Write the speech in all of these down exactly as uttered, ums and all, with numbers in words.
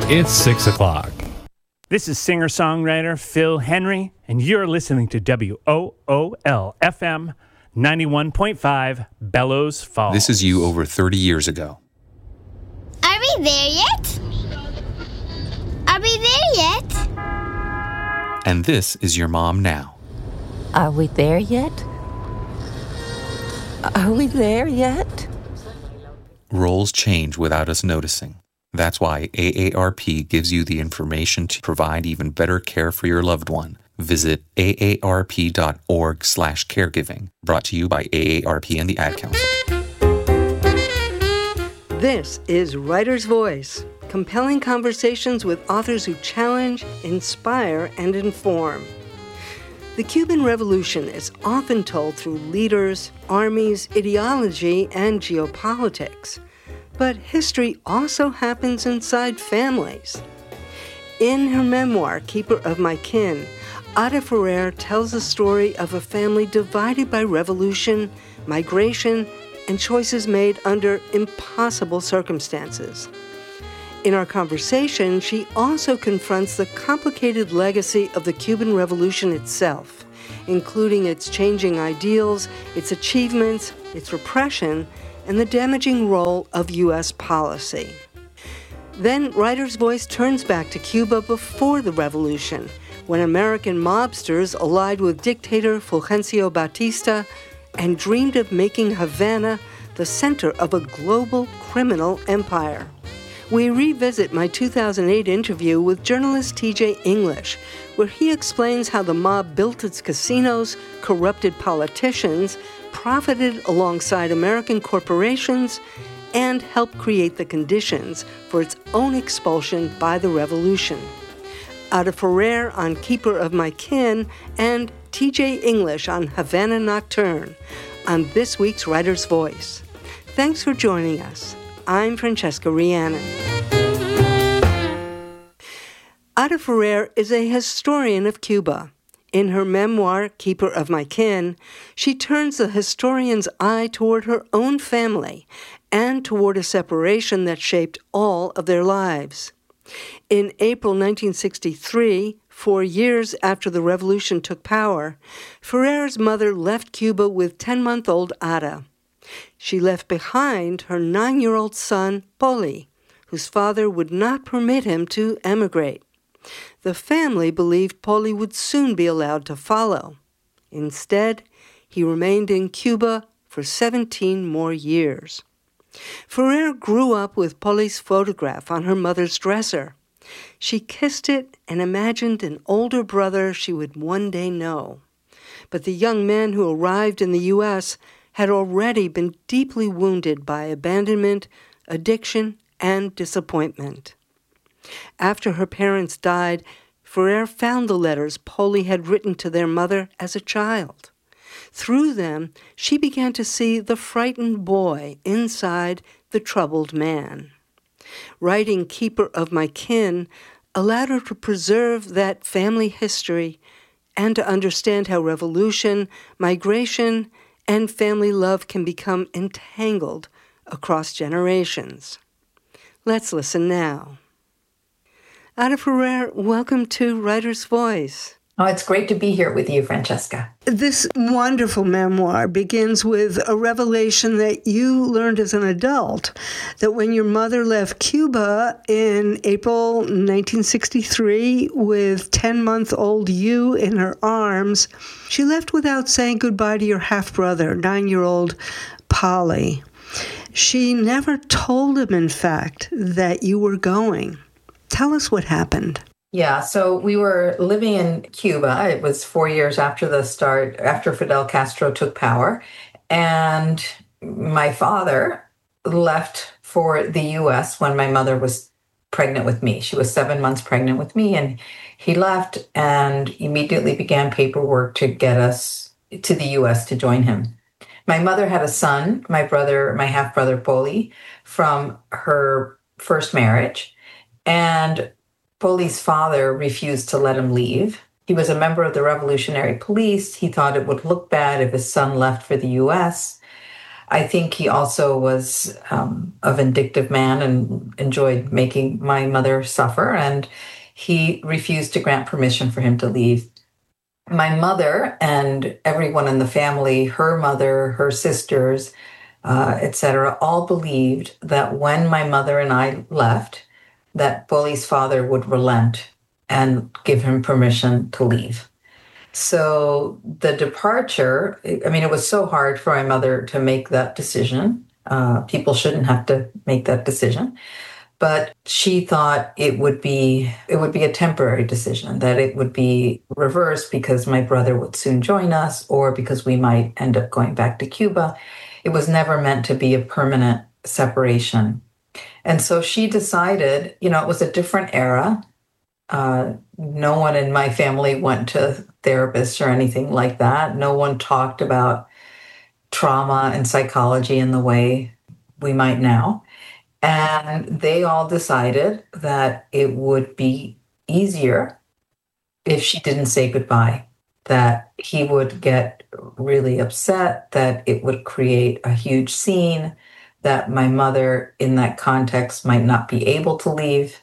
It's six o'clock. This is singer-songwriter Phil Henry, and you're listening to W O O L F M ninety-one point five Bellows Falls. This is you over thirty years ago. Are we there yet? Are we there yet? And this is your mom now. Are we there yet? Are we there yet? Roles change without us noticing. That's why A A R P gives you the information to provide even better care for your loved one. Visit aarp.org slash caregiving. Brought to you by A A R P and the Ad Council. This is Writer's Voice, compelling conversations with authors who challenge, inspire, and inform. The Cuban Revolution is often told through leaders, armies, ideology, and geopolitics. But history also happens inside families. In her memoir, Keeper of My Kin, Ada Ferrer tells the story of a family divided by revolution, migration, and choices made under impossible circumstances. In our conversation, she also confronts the complicated legacy of the Cuban Revolution itself, including its changing ideals, its achievements, its repression, and the damaging role of U S policy. Then Writer's Voice turns back to Cuba before the revolution, when American mobsters allied with dictator Fulgencio Batista and dreamed of making Havana the center of a global criminal empire. We revisit my two thousand eight interview with journalist T J English, where he explains how the mob built its casinos, corrupted politicians, profited alongside American corporations, and helped create the conditions for its own expulsion by the revolution. Ada Ferrer on Keeper of My Kin and T J English on Havana Nocturne on this week's Writer's Voice. Thanks for joining us. I'm Francesca Rhiannon. Ada Ferrer is a historian of Cuba. In her memoir, Keeper of My Kin, she turns the historian's eye toward her own family and toward a separation that shaped all of their lives. In April nineteen sixty-three, four years after the revolution took power, Ferrer's mother left Cuba with ten-month-old Ada. She left behind her nine-year-old son, Poli, whose father would not permit him to emigrate. The family believed Poli would soon be allowed to follow. Instead, he remained in Cuba for seventeen more years. Ferrer grew up with Poli's photograph on her mother's dresser. She kissed it and imagined an older brother she would one day know. But the young man who arrived in the U S had already been deeply wounded by abandonment, addiction, and disappointment. After her parents died, Ferrer found the letters Poli had written to their mother as a child. Through them, she began to see the frightened boy inside the troubled man. Writing Keeper of My Kin allowed her to preserve that family history and to understand how revolution, migration, and family love can become entangled across generations. Let's listen now. Ada Ferrer, welcome to Writer's Voice. Oh, it's great to be here with you, Francesca. This wonderful memoir begins with a revelation that you learned as an adult, that when your mother left Cuba in April nineteen sixty-three with ten-month-old you in her arms, she left without saying goodbye to your half-brother, nine-year-old Poli. She never told him, in fact, that you were going. Tell us what happened. Yeah, so we were living in Cuba. It was four years after the start, after Fidel Castro took power. And my father left for the U S when my mother was pregnant with me. She was seven months pregnant with me, and he left and immediately began paperwork to get us to the U S to join him. My mother had a son, my brother, my half-brother Poli, from her first marriage. And Poli's father refused to let him leave. He was a member of the Revolutionary Police. He thought it would look bad if his son left for the U S. I think he also was um, a vindictive man and enjoyed making my mother suffer, and he refused to grant permission for him to leave. My mother and everyone in the family, her mother, her sisters, uh, et cetera, all believed that when my mother and I left, that Bully's father would relent and give him permission to leave. So the departure, I mean, it was so hard for my mother to make that decision. Uh, people shouldn't have to make that decision. But she thought it would be it would be a temporary decision, that it would be reversed because my brother would soon join us or because we might end up going back to Cuba. It was never meant to be a permanent separation. And so she decided, you know, it was a different era. Uh, no one in my family went to therapists or anything like that. No one talked about trauma and psychology in the way we might now. And they all decided that it would be easier if she didn't say goodbye, that he would get really upset, that it would create a huge scene, that my mother in that context might not be able to leave.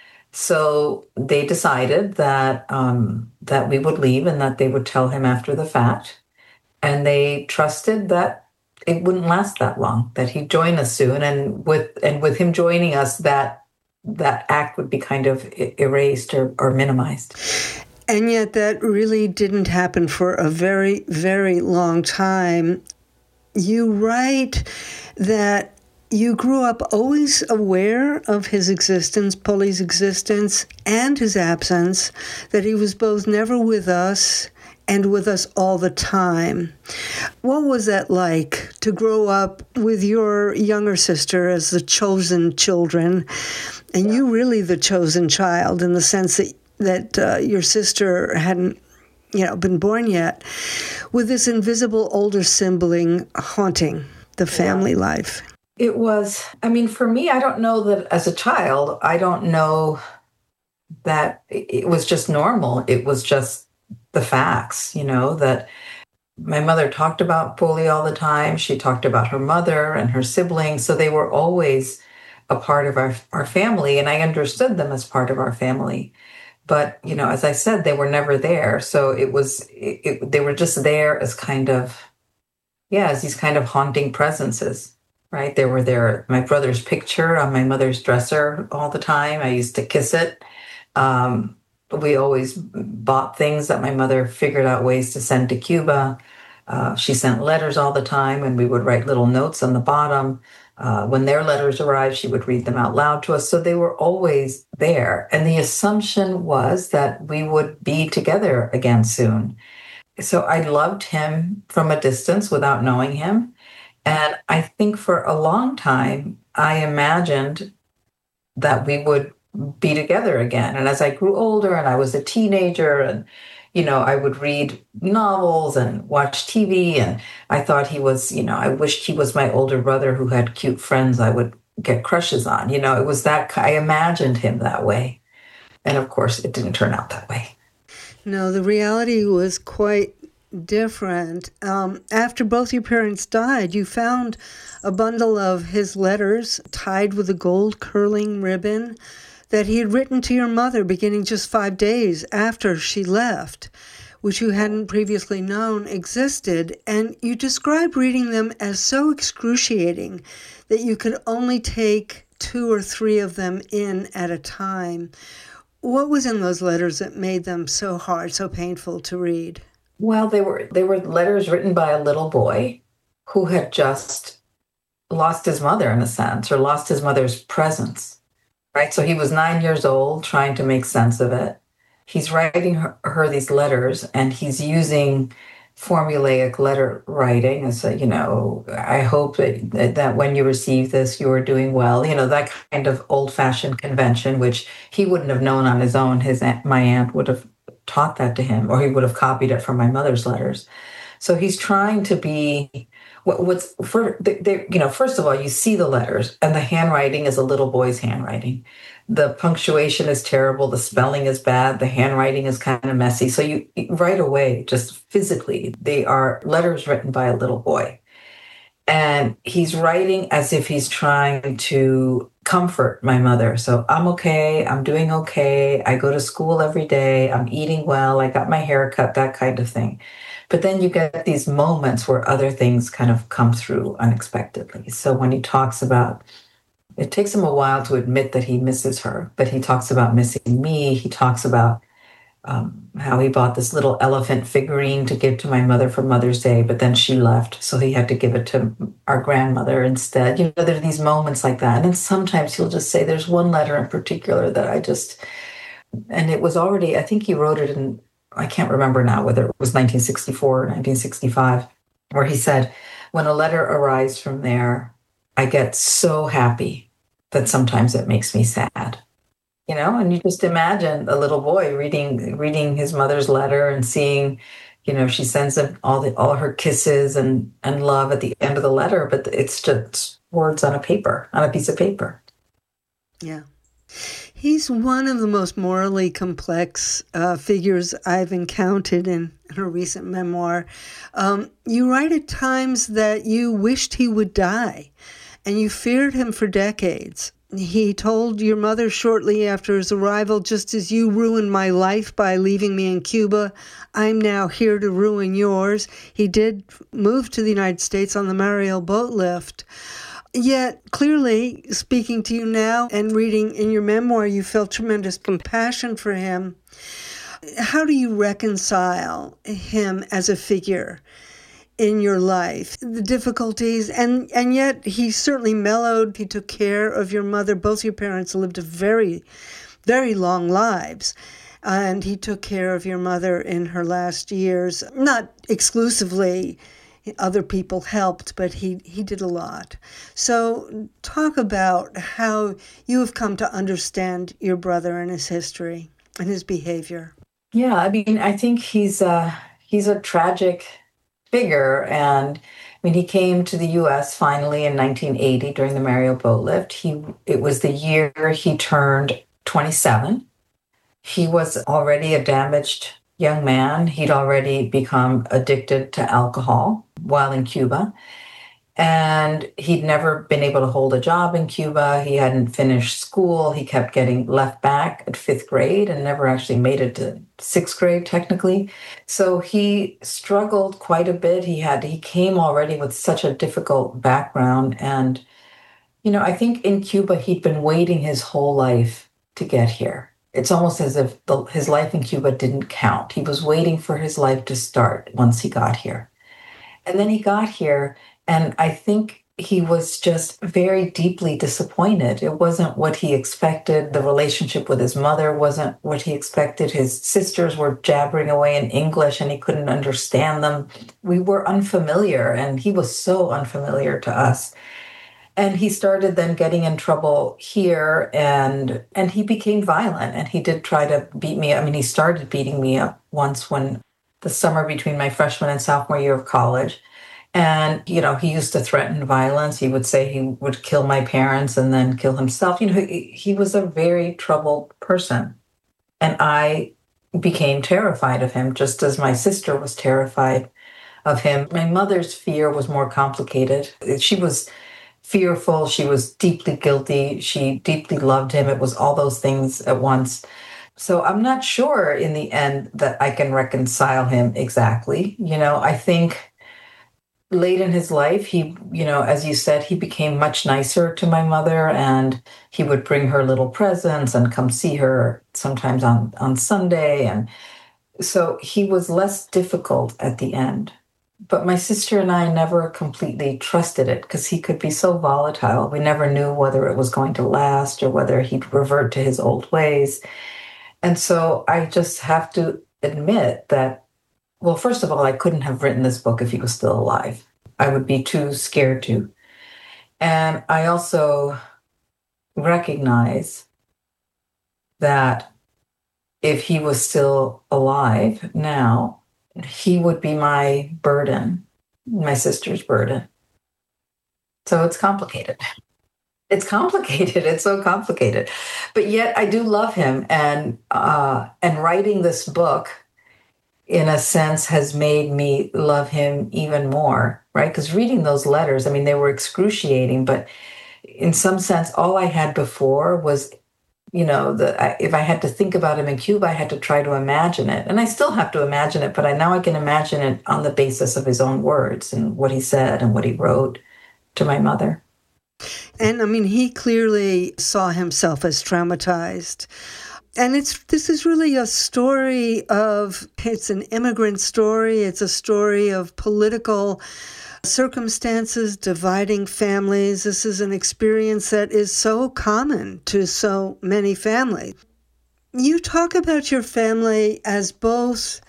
So they decided that um, that we would leave and that they would tell him after the fact. And they trusted that it wouldn't last that long, that he'd join us soon. And with and with him joining us, that that act would be kind of erased or, or minimized. And yet that really didn't happen for a very, very long time. You write that you grew up always aware of his existence, Polly's existence, and his absence, that he was both never with us and with us all the time. What was that like to grow up with your younger sister as the chosen children, and you really the chosen child in the sense that, that uh, your sister hadn't you know, been born yet, with this invisible older sibling haunting the family yeah. life? It was, I mean, for me, I don't know that as a child, I don't know that it was just normal. It was just the facts, you know, that my mother talked about Bully all the time. She talked about her mother and her siblings. So they were always a part of our, our family, and I understood them as part of our family. But, you know, as I said, they were never there. So it was, it, it, they were just there as kind of, yeah, as these kind of haunting presences. Right. They were there. My brother's picture on my mother's dresser all the time. I used to kiss it. Um, we always bought things that my mother figured out ways to send to Cuba. Uh, she sent letters all the time, and we would write little notes on the bottom. Uh, when their letters arrived, she would read them out loud to us. So they were always there. And the assumption was that we would be together again soon. So I loved him from a distance without knowing him. And I think for a long time, I imagined that we would be together again. And as I grew older and I was a teenager and, you know, I would read novels and watch T V, and I thought he was, you know, I wished he was my older brother who had cute friends I would get crushes on. You know, it was that, I imagined him that way. And of course, it didn't turn out that way. No, the reality was quite different. Um, after both your parents died, you found a bundle of his letters tied with a gold curling ribbon that he had written to your mother beginning just five days after she left, which you hadn't previously known existed. And you described reading them as so excruciating that you could only take two or three of them in at a time. What was in those letters that made them so hard, so painful to read? Well, they were they were letters written by a little boy who had just lost his mother, in a sense, or lost his mother's presence, right? So he was nine years old, trying to make sense of it. He's writing her, her these letters, and he's using formulaic letter writing as a, you know, I hope that, that when you receive this, you are doing well. You know, that kind of old-fashioned convention, which he wouldn't have known on his own. His aunt, my aunt would have taught that to him, or he would have copied it from my mother's letters. So he's trying to be what, what's for they, they, you know, first of all, you see the letters, and the handwriting is a little boy's handwriting. The punctuation is terrible. The spelling is bad. The handwriting is kind of messy. So you right away, just physically, they are letters written by a little boy. And he's writing as if he's trying to comfort my mother. So I'm okay. I'm doing okay. I go to school every day. I'm eating well. I got my hair cut, that kind of thing. But then you get these moments where other things kind of come through unexpectedly. So when he talks about, it takes him a while to admit that he misses her, but he talks about missing me. He talks about Um, how he bought this little elephant figurine to give to my mother for Mother's Day, but then she left, so he had to give it to our grandmother instead. You know, there are these moments like that. And then sometimes he'll just say, there's one letter in particular that I just, and it was already, I think he wrote it in, I can't remember now whether it was nineteen sixty-four or nineteen sixty-five, where he said, when a letter arrives from there, I get so happy that sometimes it makes me sad. You know, and you just imagine a little boy reading reading his mother's letter and seeing, you know, she sends him all the all her kisses and and love at the end of the letter, but it's just words on a paper, on a piece of paper. Yeah. He's one of the most morally complex uh, figures I've encountered in, in a recent memoir. Um, you write at times that you wished he would die, and you feared him for decades. He told your mother shortly after his arrival, just as you ruined my life by leaving me in Cuba, I'm now here to ruin yours. He did move to the United States on the Mariel boat lift. Yet, clearly, speaking to you now and reading in your memoir, you felt tremendous compassion for him. How do you reconcile him as a figure in your life, the difficulties, and, and yet he certainly mellowed. He took care of your mother. Both your parents lived a very, very long lives, and he took care of your mother in her last years. Not exclusively, other people helped, but he, he did a lot. So talk about how you have come to understand your brother and his history and his behavior. Yeah, I mean, I think he's a, he's a tragic figure. And I mean, he came to the U S finally in nineteen eighty during the Mariel boat lift. He, it was the year he turned twenty-seven. He was already a damaged young man. He'd already become addicted to alcohol while in Cuba. And he'd never been able to hold a job in Cuba. He hadn't finished school. He kept getting left back at fifth grade and never actually made it to sixth grade, technically. So he struggled quite a bit. He had, he came already with such a difficult background. And, you know, I think in Cuba, he'd been waiting his whole life to get here. It's almost as if the, his life in Cuba didn't count. He was waiting for his life to start once he got here. And then he got here, and I think he was just very deeply disappointed. It wasn't what he expected. The relationship with his mother wasn't what he expected. His sisters were jabbering away in English, and he couldn't understand them. We were unfamiliar, and he was so unfamiliar to us. And he started then getting in trouble here, and and he became violent, and he did try to beat me. I mean, he started beating me up once when the summer between my freshman and sophomore year of college. And, you know, he used to threaten violence. He would say he would kill my parents and then kill himself. You know, he, he was a very troubled person. And I became terrified of him, just as my sister was terrified of him. My mother's fear was more complicated. She was fearful. She was deeply guilty. She deeply loved him. It was all those things at once. So I'm not sure in the end that I can reconcile him exactly. You know, I think late in his life, he, you know, as you said, he became much nicer to my mother, and he would bring her little presents and come see her sometimes on, on Sunday. And so he was less difficult at the end. But my sister and I never completely trusted it because he could be so volatile. We never knew whether it was going to last or whether he'd revert to his old ways. And so I just have to admit that, well, first of all, I couldn't have written this book if he was still alive. I would be too scared to. And I also recognize that if he was still alive now, he would be my burden, my sister's burden. So it's complicated. It's complicated. It's so complicated. But yet I do love him. And uh, and writing this book, in a sense, has made me love him even more, right? Because reading those letters, I mean, they were excruciating, but in some sense, all I had before was, you know, the I, if I had to think about him in Cuba, I had to try to imagine it. And I still have to imagine it, but I now I can imagine it on the basis of his own words and what he said and what he wrote to my mother. And I mean, he clearly saw himself as traumatized. And it's this is really a story of, it's an immigrant story. It's a story of political circumstances dividing families. This is an experience that is so common to so many families. You talk about your family as both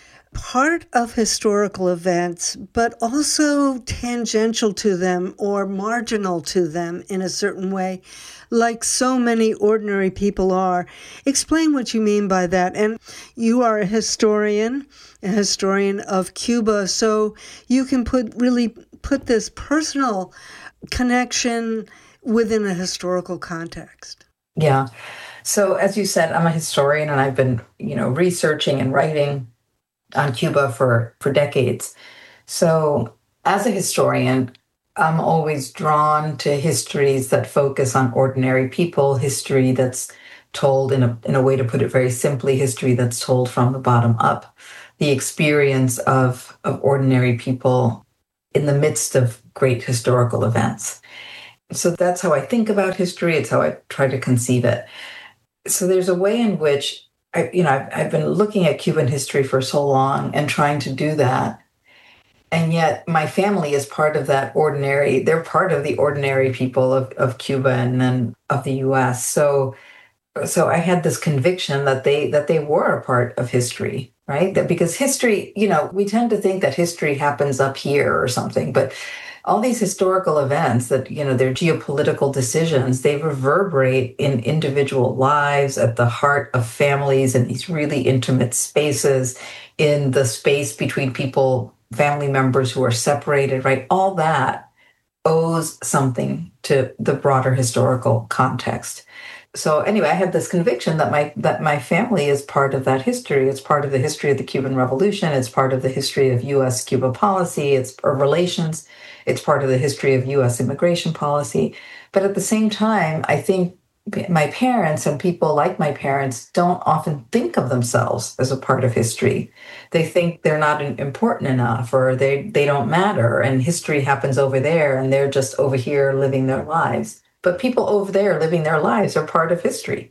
part of historical events, but also tangential to them or marginal to them in a certain way, like so many ordinary people are. Explain what you mean by that. And you are a historian, a historian of Cuba, so you can put really put this personal connection within a historical context. Yeah. So as you said, I'm a historian and I've been, you know, researching and writing on Cuba for, for decades. So as a historian, I'm always drawn to histories that focus on ordinary people, history that's told in a in a way, to put it very simply, history that's told from the bottom up, the experience of, of ordinary people in the midst of great historical events. So that's how I think about history. It's how I try to conceive it. So there's a way in which I, you know, I've, I've been looking at Cuban history for so long and trying to do that. And yet my family is part of that ordinary, they're part of the ordinary people of, of Cuba and then of the U S. So so I had this conviction that they that they were a part of history, right? That because history, you know, we tend to think that history happens up here or something, but all these historical events that, you know, they're geopolitical decisions, they reverberate in individual lives, at the heart of families, in these really intimate spaces, in the space between people, family members who are separated, right? All that owes something to the broader historical context. So anyway, I had this conviction that my that my family is part of that history. It's part of the history of the Cuban Revolution. It's part of the history of U S Cuba policy. It's or relations. It's part of the history of U S immigration policy. But at the same time, I think my parents and people like my parents don't often think of themselves as a part of history. They think they're not important enough, or they, they don't matter, and history happens over there, and they're just over here living their lives. But people over there living their lives are part of history.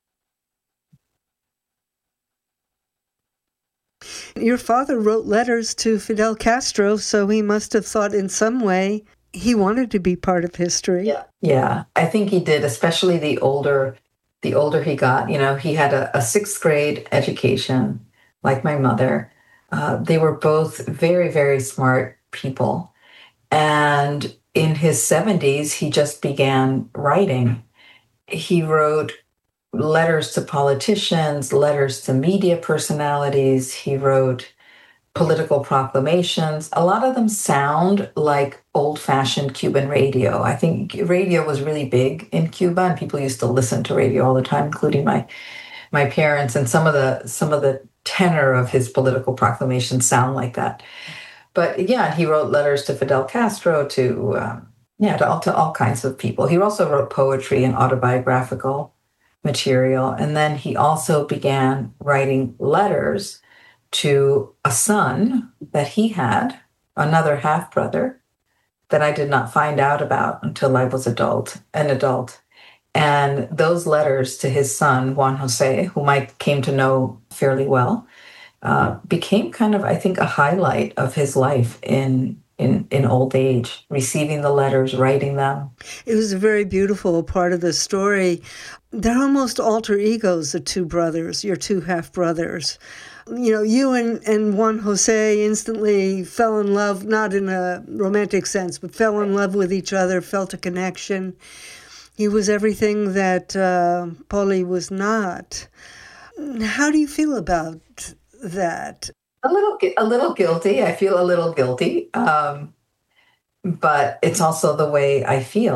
Your father wrote letters to Fidel Castro, so he must have thought in some way he wanted to be part of history. Yeah, yeah, I think he did, especially the older, the older he got. You know, he had a, a sixth grade education, like my mother. Uh, they were both very, very smart people. And in his seventies, he just began writing. He wrote letters to politicians, letters to media personalities. He wrote political proclamations. A lot of them sound like old-fashioned Cuban radio. I think radio was really big in Cuba, and people used to listen to radio all the time, including my my parents. And some of the some of the tenor of his political proclamations sound like that. But yeah, he wrote letters to Fidel Castro, to um, yeah, to all, to all kinds of people. He also wrote poetry and autobiographical material. And then he also began writing letters to a son that he had, another half-brother, that I did not find out about until I was adult, an adult. And those letters to his son, Juan Jose, whom I came to know fairly well, uh, became kind of, I think, a highlight of his life in In, in old age, receiving the letters, writing them. It was a very beautiful part of the story. They're almost alter egos, the two brothers, your two half-brothers. You know, you and, and Juan Jose instantly fell in love, not in a romantic sense, but fell in love with each other, felt a connection. He was everything that uh, Poli was not. How do you feel about that? A little, a little guilty. I feel a little guilty, um, but it's also the way I feel.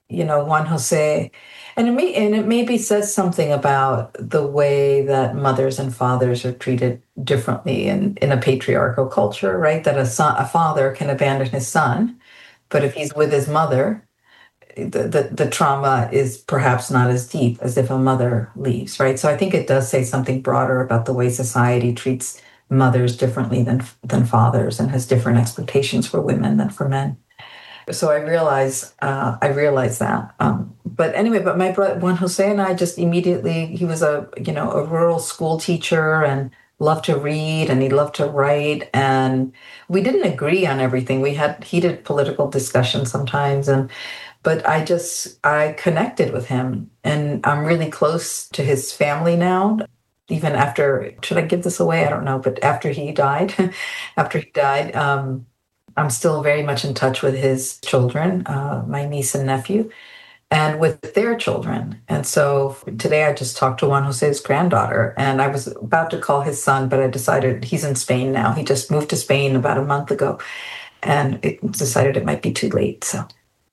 you know, Juan Jose, and it may, and it maybe says something about the way that mothers and fathers are treated differently in, in a patriarchal culture, right? That a son, a father can abandon his son, but if he's with his mother, the, the, the trauma is perhaps not as deep as if a mother leaves, right? So I think it does say something broader about the way society treats mothers differently than than fathers, and has different expectations for women than for men. So I realize uh, I realize that. Um, but anyway, but my brother Juan Jose and I just immediately, he was a you know a rural school teacher and loved to read, and he loved to write, and we didn't agree on everything. We had heated political discussions sometimes, and but I just I connected with him, and I'm really close to his family now. Even after, should I give this away? I don't know, but after he died, after he died. Um, I'm still very much in touch with his children, uh, my niece and nephew, and with their children. And so today I just talked to Juan Jose's granddaughter, and I was about to call his son, but I decided he's in Spain now. He just moved to Spain about a month ago, and it decided it might be too late. So.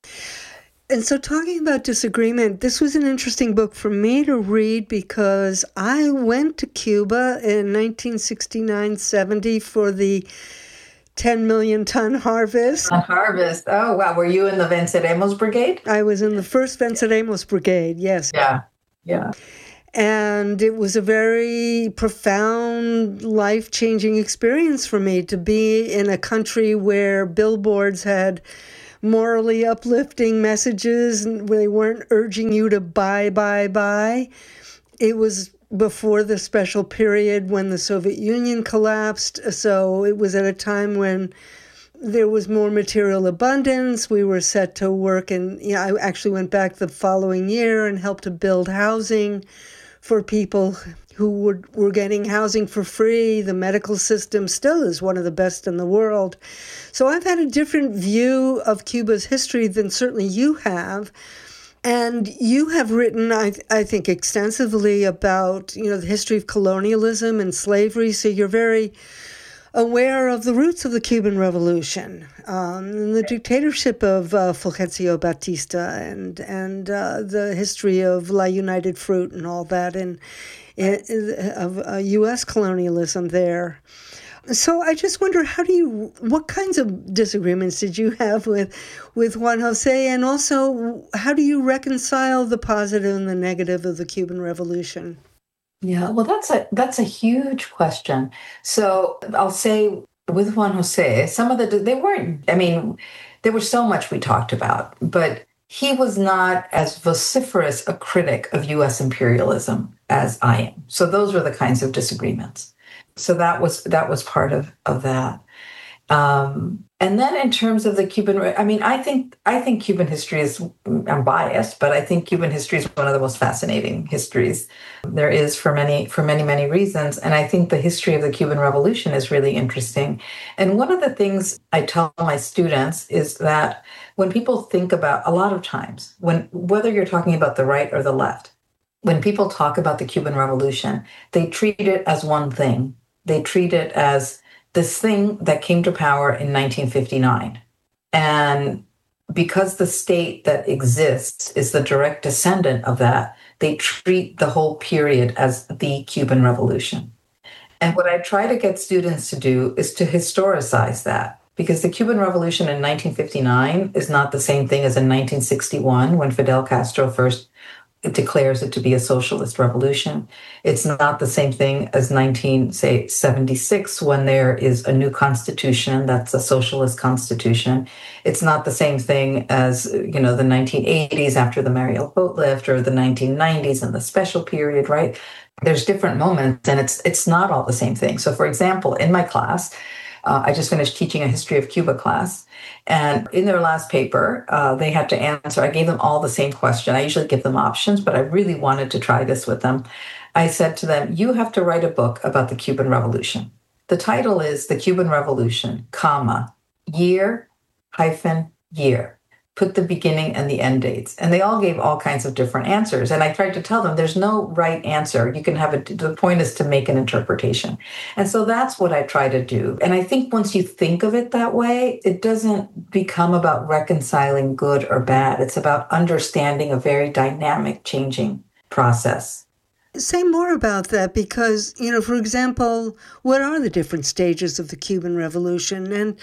And so talking about disagreement, this was an interesting book for me to read because I went to Cuba in nineteen sixty-nine seventy for the ten million ton harvest. A harvest. Oh, wow. Were you in the Venceremos Brigade? I was in the first Venceremos Brigade, yes. Yeah, yeah. And it was a very profound, life-changing experience for me to be in a country where billboards had morally uplifting messages and they weren't urging you to buy, buy, buy. It was before the special period when the Soviet Union collapsed. So it was at a time when there was more material abundance. We were set to work, and you know, I actually went back the following year and helped to build housing for people who were, were getting housing for free. The medical system still is one of the best in the world. So I've had a different view of Cuba's history than certainly you have. And you have written, I, I think, extensively about, you know, the history of colonialism and slavery. So you're very aware of the roots of the Cuban Revolution, um, and the dictatorship of uh, Fulgencio Batista, and and uh, the history of La United Fruit and all that, and, and of uh, U S colonialism there. So I just wonder, how do you, what kinds of disagreements did you have with, with Juan Jose, and also how do you reconcile the positive and the negative of the Cuban Revolution? Yeah, well, that's a that's a huge question. So I'll say with Juan Jose, some of the, they weren't, I mean, there was so much we talked about, but he was not as vociferous a critic of U S imperialism as I am. So those were the kinds of disagreements. So that was that was part of, of that. Um, and then in terms of the Cuban, I mean, I think I think Cuban history is, I'm biased, but I think Cuban history is one of the most fascinating histories there is for many, for many, many reasons. And I think the history of the Cuban Revolution is really interesting. And one of the things I tell my students is that when people think about, a lot of times, when whether you're talking about the right or the left, when people talk about the Cuban Revolution, they treat it as one thing. They treat it as this thing that came to power in nineteen fifty-nine. And because the state that exists is the direct descendant of that, they treat the whole period as the Cuban Revolution. And what I try to get students to do is to historicize that, because the Cuban Revolution in nineteen fifty-nine is not the same thing as in nineteen sixty-one, when Fidel Castro first it declares it to be a socialist revolution. It's not the same thing as nineteen seventy-six, when there is a new constitution that's a socialist constitution. It's not the same thing as, you know, the nineteen eighties after the Mariel boat lift, or the nineteen nineties and the special period, right? There's different moments, and it's it's not all the same thing. So, for example, in my class, Uh, I just finished teaching a history of Cuba class. And in their last paper, uh, they had to answer. I gave them all the same question. I usually give them options, but I really wanted to try this with them. I said to them, you have to write a book about the Cuban Revolution. The title is The Cuban Revolution, comma, year hyphen year. put the beginning and the end dates. And they all gave all kinds of different answers. And I tried to tell them there's no right answer. You can have a, the point is to make an interpretation. And so that's what I try to do. And I think once you think of it that way, it doesn't become about reconciling good or bad. It's about understanding a very dynamic, changing process. Say more about that because, you know, for example, what are the different stages of the Cuban Revolution? And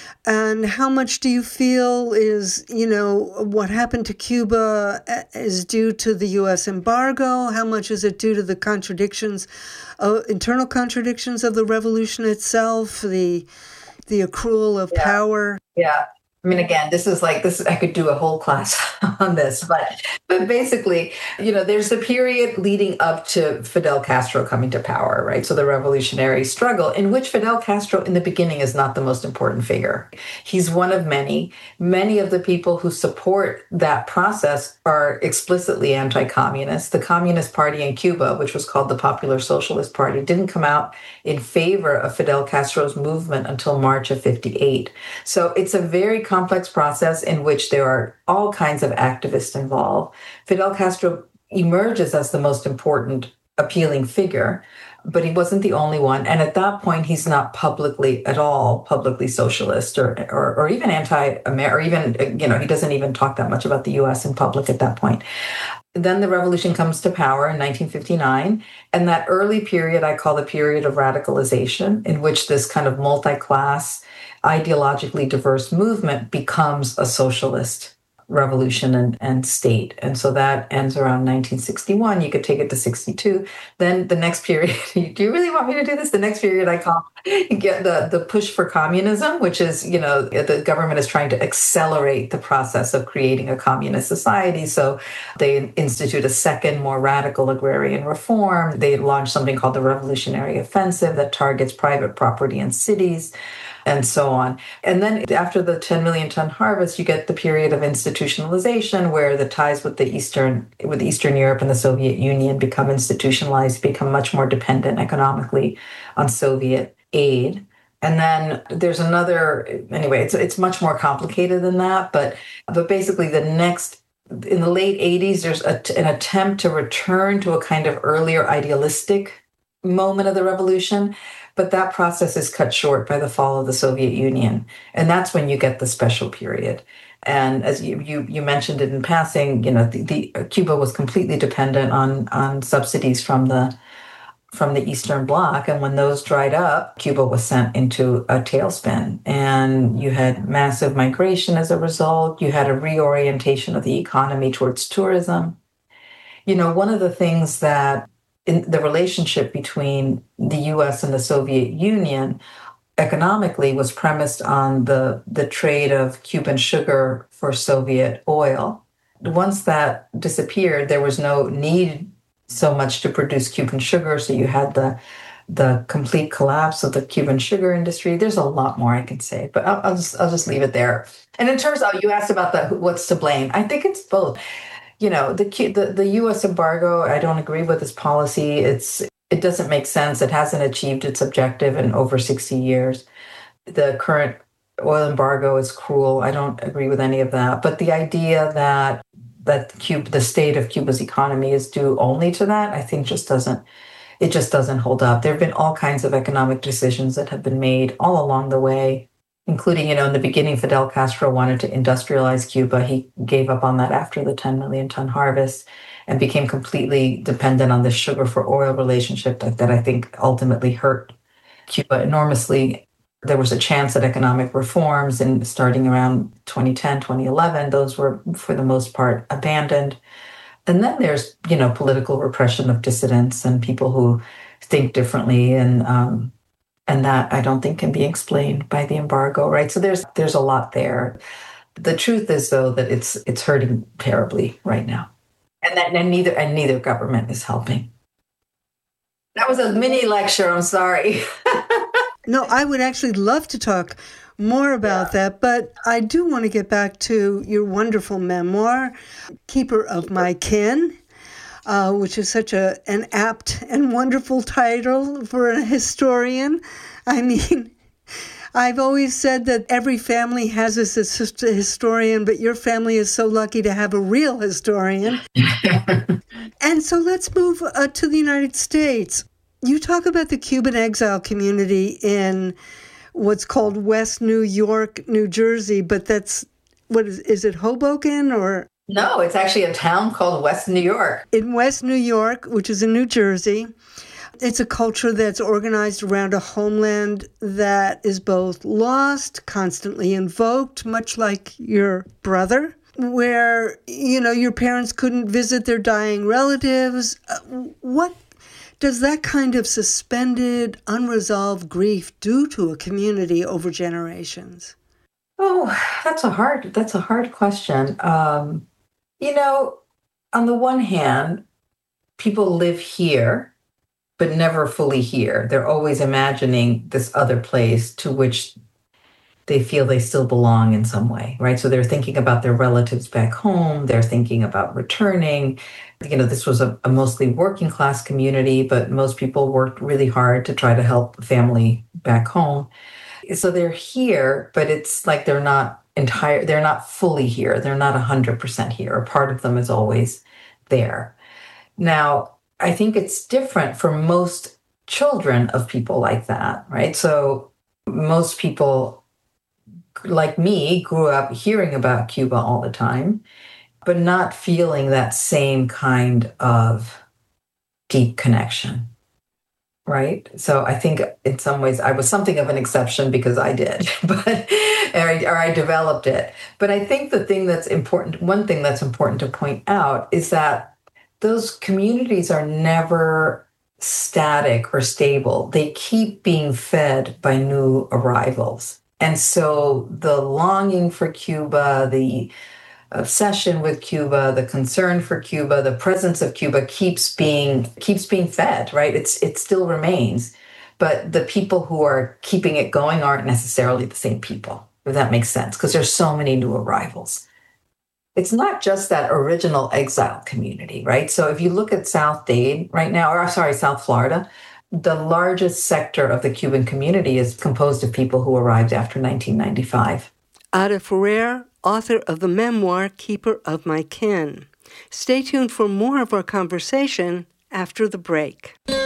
and how much do you feel is, you know, what happened to Cuba is due to the U S embargo? How much is it due to the contradictions, uh, internal contradictions of the revolution itself, the the accrual of yeah. power? Yeah. I mean, again, this is like this. I could do a whole class on this, but but basically, you know, there's the period leading up to Fidel Castro coming to power, right? So the revolutionary struggle, in which Fidel Castro, in the beginning, is not the most important figure. He's one of many. Many of the people who support that process are explicitly anti-communist. The Communist Party in Cuba, which was called the Popular Socialist Party, didn't come out in favor of Fidel Castro's movement until March of fifty-eight. So it's a very complex process in which there are all kinds of activists involved. Fidel Castro emerges as the most important, appealing figure, but he wasn't the only one. And at that point, he's not publicly at all publicly socialist or or, or even anti-American, or even, you know, he doesn't even talk that much about the U S in public at that point. Then the revolution comes to power in nineteen fifty-nine. And that early period I call the period of radicalization, in which this kind of multi-class, ideologically diverse movement becomes a socialist revolution and, and state. And so that ends around nineteen sixty-one. You could take it to sixty-two. Then the next period, do you really want me to do this? The next period I call get the, the push for communism, which is, you know, the government is trying to accelerate the process of creating a communist society. So they institute a second, more radical agrarian reform. They launch something called the Revolutionary Offensive that targets private property in cities, and so on. And then after the ten million ton harvest, you get the period of institutionalization where the ties with the Eastern, with Eastern Europe and the Soviet Union become institutionalized, become much more dependent economically on Soviet aid. And then there's another, anyway, it's it's much more complicated than that. But, but basically the next, in the late eighties, there's a, an attempt to return to a kind of earlier idealistic moment of the revolution. But that process is cut short by the fall of the Soviet Union. And that's when you get the special period. And as you you, you mentioned it in passing, you know, the, the Cuba was completely dependent on, on subsidies from the from the Eastern Bloc. And when those dried up, Cuba was sent into a tailspin. And you had massive migration as a result. You had a reorientation of the economy towards tourism. You know, one of the things that in the relationship between the U S and the Soviet Union economically was premised on the, the trade of Cuban sugar for Soviet oil. Once that disappeared, there was no need so much to produce Cuban sugar, so you had the the complete collapse of the Cuban sugar industry. There's a lot more I can say, but I'll, I'll just I'll just leave it there. And in terms of, you asked about the what's to blame. I think it's both. You know, the, the the U S embargo, I don't agree with this policy. It's it doesn't make sense. It hasn't achieved its objective in over sixty years. The current oil embargo is cruel. I don't agree with any of that. But the idea that that Cuba, the state of Cuba's economy is due only to that, I think just doesn't it just doesn't hold up. There have been all kinds of economic decisions that have been made all along the way, including, you know, in the beginning, Fidel Castro wanted to industrialize Cuba. He gave up on that after the ten million ton harvest and became completely dependent on this sugar for oil relationship that, that I think ultimately hurt Cuba enormously. There was a chance at economic reforms, and starting around twenty ten, twenty eleven, those were, for the most part, abandoned. And then there's, you know, political repression of dissidents and people who think differently, and um, And that I don't think can be explained by the embargo, right? So there's there's a lot there. The truth is, though, that it's it's hurting terribly right now, and that and neither and neither government is helping. That was a mini lecture. I'm sorry. No, I would actually love to talk more about yeah. that, but I do want to get back to your wonderful memoir, Keeper of My Kin. Uh, which is such a an apt and wonderful title for a historian. I mean, I've always said that every family has a historian, but your family is so lucky to have a real historian. And so let's move uh, to the United States. You talk about the Cuban exile community in what's called West New York, New Jersey, but that's, what is, is it Hoboken or? No, it's actually a town called West New York. In West New York, which is in New Jersey. It's a culture that's organized around a homeland that is both lost, constantly invoked, much like your brother, where, you know, your parents couldn't visit their dying relatives. Uh, what does that kind of suspended, unresolved grief do to a community over generations? Oh, that's a hard, that's a hard question. Um, you know, on the one hand, people live here, but never fully here. They're always imagining this other place to which they feel they still belong in some way, right? So they're thinking about their relatives back home. They're thinking about returning. You know, this was a, a mostly working class community, but most people worked really hard to try to help family back home. So they're here, but it's like they're not entire, they're not fully here. They're not one hundred percent here. A part of them is always there. Now, I think it's different for most children of people like that, right? So most people, like me, grew up hearing about Cuba all the time, but not feeling that same kind of deep connection, right? So I think in some ways I was something of an exception because I did, but or I, or I developed it. But I think the thing that's important, one thing that's important to point out is that those communities are never static or stable. They keep being fed by new arrivals. And so the longing for Cuba, the obsession with Cuba, the concern for Cuba, the presence of Cuba keeps being keeps being fed, right? It's it still remains. But the people who are keeping it going aren't necessarily the same people, if that makes sense, because there's so many new arrivals. It's not just that original exile community, right? So if you look at South Dade right now, or sorry, South Florida, the largest sector of the Cuban community is composed of people who arrived after nineteen ninety-five. Ada Ferrer, author of the memoir Keeper of My Kin. Stay tuned for more of our conversation after the break.